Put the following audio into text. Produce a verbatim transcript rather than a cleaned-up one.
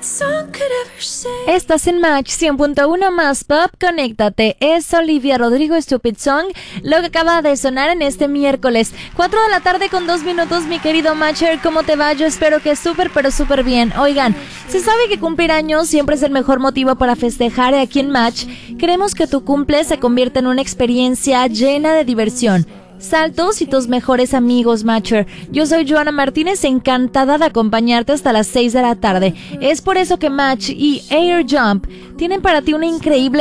Estás en Match cien punto uno más Pop, conéctate. Es Olivia Rodrigo, Stupid Song, lo que acaba de sonar en este miércoles. cuatro de la tarde con dos minutos, mi querido Matcher. ¿Cómo te va? Yo espero que súper, pero súper bien. Oigan, se sabe que cumplir años siempre es el mejor motivo para festejar. Aquí en Match queremos que tu cumple se convierta en una experiencia llena de diversión, saltos y tus mejores amigos, Matcher. Yo soy Joana Martínez, encantada de acompañarte hasta las seis de la tarde. Es por eso que Match y Air Jump tienen para ti una increíble